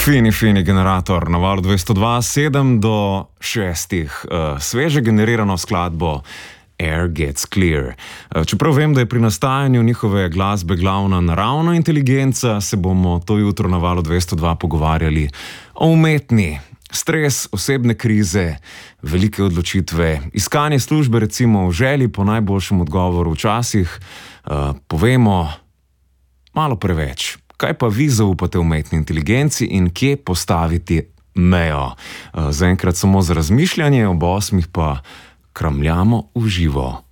Fini generator na valu 202, 7 do 6. Sveže generirano skladbo Air Gets Clear. Čeprav vem, da je pri nastajanju njihove glasbe glavna naravna inteligenca, se bomo to jutro na valu 202 pogovarjali o umetni. Stres, osebne krize, velike odločitve, iskanje službe recimo v želji po najboljšem odgovoru včasih, povemo malo preveč. Kaj pa vi zaupate umetni inteligenci in kje postaviti mejo? Zaenkrat samo za razmišljanje, ob 8 pa kramljamo v živo.